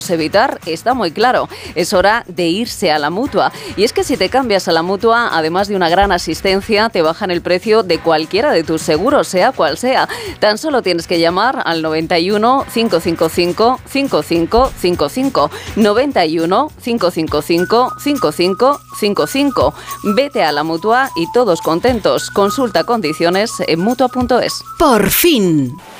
evitar está muy claro. Es hora de irse a la Mutua. Y es que si te cambias a la Mutua, además de una gran asistencia, te bajan el precio de cualquiera de tus seguros, sea cual sea. Tan solo tienes que llamar al 91 555 5555. 91 555 5555. Vete a la Mutua y todos contentos. Consulta condiciones en Mutua.es. Por fin.